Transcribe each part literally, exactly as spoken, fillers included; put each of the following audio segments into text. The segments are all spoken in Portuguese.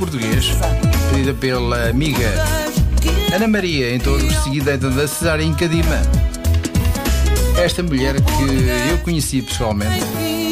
português, pedida pela amiga Ana Maria, em Touros, seguida então da Cesária em Cadima. Esta mulher que eu conheci pessoalmente,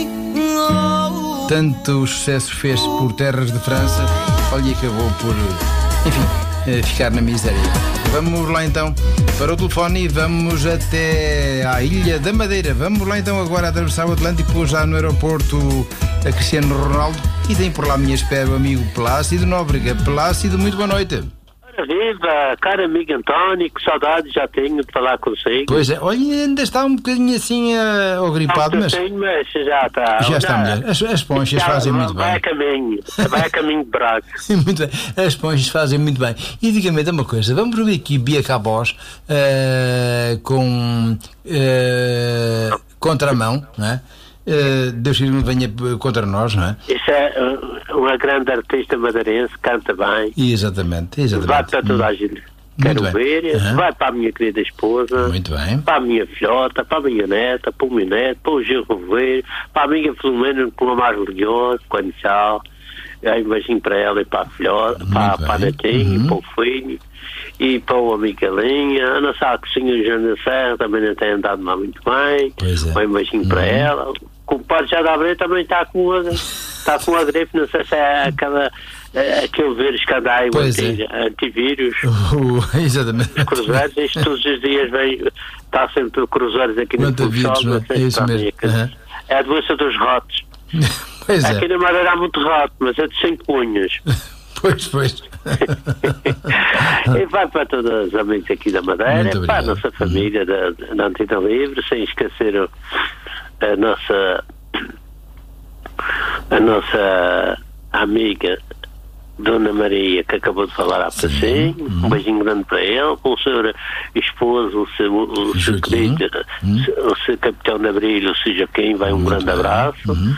tanto sucesso fez por terras de França, olha, e acabou por, enfim, ficar na miséria. Vamos lá então para o telefone e vamos até à Ilha da Madeira. Vamos lá então agora atravessar o Atlântico, já no aeroporto a Cristiano Ronaldo, e tem por lá à minha espera o amigo Plácido Nóbrega. Plácido, muito boa noite. Viva, cara amigo António, que saudade já tenho de falar consigo. Pois é, olha, ainda está um bocadinho assim uh, ao gripado, mas... Tenho, mas já está. Já está melhor. As, as ponchas já fazem muito vai bem. A caminho, vai a caminho de Braga. Muito bem, as ponchas fazem muito bem. E diga-me uma coisa, vamos ouvir aqui Bia Cabós uh, com uh, contramão, não é? Uh, Deus que não venha contra nós, não é? Isso é uh, uma grande artista madeirense, canta bem. Exatamente, exatamente. Vai para toda a gente. Quero ver, uhum. Vai para a minha querida esposa, muito bem. Para a minha filhota, para a minha neta, para o meu neto, para o Gil Roveiro, para a minha Filomena, com a mais orgulhosa, com a Nissal. Aí um beijinho para ela e para a filhota, para, para a netinha, uhum. Para o filho. E para o amigo Galinha, a nossa cozinha Joana Serra também não tem andado lá muito bem. Pois é. Um beijinho uhum. Para ela. O compadre já da Abreu também está com a, está com a gripe, não sei se é aquela, aquele vírus que anda aí, anti, é. antivírus. Uh, exatamente. Os cruzeiros, isto todos os dias vem, está sempre cruzeiros aqui no Funchal, não sei é isso mesmo. Uhum. É a doença dos ratos. Pois é. Aqui na Madeira há muito rato, mas é de cinco unhas. Pois, pois. E vai para todos os amigos aqui da Madeira, para a nossa família uhum. da, da Antena Livre, sem esquecer o, a nossa a nossa amiga Dona Maria, que acabou de falar há pouquinho. Uhum. Um beijinho grande para ele, com o seu esposo, o seu, o seu querido, uhum. o seu capitão de abril, o seu Joaquim, vai um muito grande bem. Abraço. Uhum.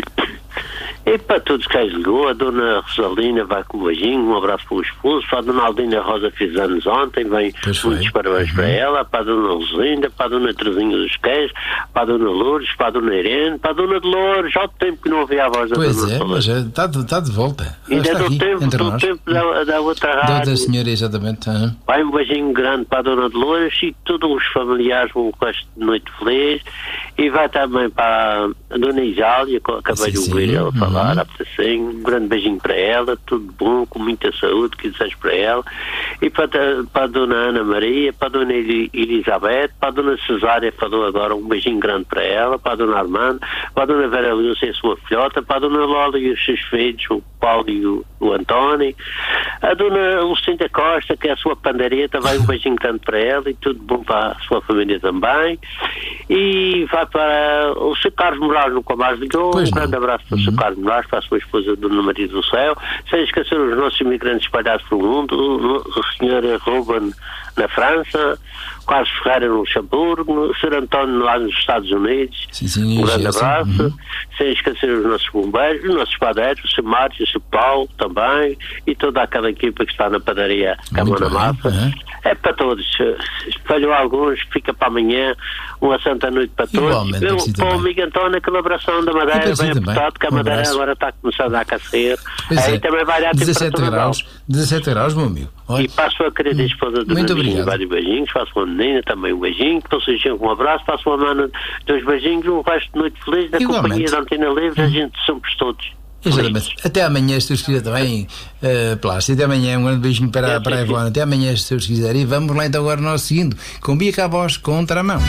E para todos que aí ligou, a Dona Rosalina vai com um beijinho, um abraço para o esposo, para a Dona Aldina Rosa fez anos ontem, vem muitos parabéns uhum. Para ela, para a Dona Rosalinda, para a Dona Terezinha dos Queijos, para a Dona Lourdes, para a Dona Irene, para a Dona Dolores, já há tempo que não ouvia a voz da pois Dona é, Dolores. Pois é, está, está de volta. Ainda do aqui, tempo, do tempo da, da outra rádio. Da outra senhora, exatamente. Uhum. Vai um beijinho grande para a Dona Dolores e todos os familiares um resto de noite feliz. E vai também para a Dona Isália, que acabei sim, de ouvir ela uhum. falar há assim. Um grande beijinho para ela, tudo bom, com muita saúde, que desejo para ela. E para, para a Dona Ana Maria, para a Dona Elizabeth, para a Dona Cesária, falou agora, um beijinho grande para ela, para a Dona Armando, para a Dona Vera Lúcia e a sua filhota, para a Dona Lola e os seus filhos, o Paulo e o, o António, a Dona Lucinda Costa, que é a sua pandareta, vai um beijinho grande para ela e tudo bom para a sua família também. E vai para o seu Carlos Moraes, nunca mais ligou, pois um não. Grande abraço para o seu uhum. Carlos Moraes, para a sua esposa Dona Maria do Céu, sem esquecer os nossos imigrantes espalhados pelo mundo, o, o senhor Ruben na França, Carlos Ferreira no Luxemburgo, o senhor António lá nos Estados Unidos, sim, sim, um grande abraço, uhum. sem esquecer os nossos bombeiros, os nossos padeiros, o senhor Márcio, o senhor Paulo também, e toda aquela equipa que está na padaria Camona Massa. Uhum. É para todos, falhou alguns, fica para amanhã, uma santa noite para todos. Eu, para o amigo António, aquela abração da Madeira, bem apertado, que a Madeira um agora está começando a aquecer. Aí é. Também vai dar dezassete graus, dezassete graus, meu amigo. Olha. E para a sua querida esposa do muito obrigado. Vários beijinhos, faço uma menina também um beijinho, para o seu Chico um abraço, faço uma mana dois beijinhos, um resto de noite feliz da igualmente. Companhia da Antena Livre, hum. A gente somos todos. Exatamente. Até amanhã, se Deus quiser também, uh, Plácido. Até amanhã, um grande beijinho para, é, para a Ivone. Até amanhã, se Deus quiser. E vamos lá então agora nós seguindo com Bia Cabós contra a mão.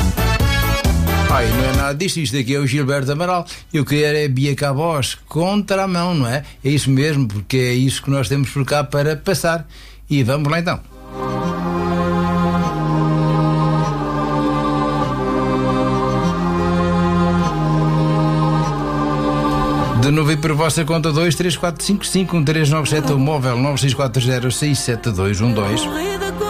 Ai, não é nada disto, isto aqui é o Gilberto Amaral. Eu queria é Bia Cabós contra a mão, não é? É isso mesmo, porque é isso que nós temos por cá para passar. E vamos lá então. De novo e por vossa conta dois três quatro cinco cinco um três nove sete, o móvel nove seis quatro zero seis sete dois um dois.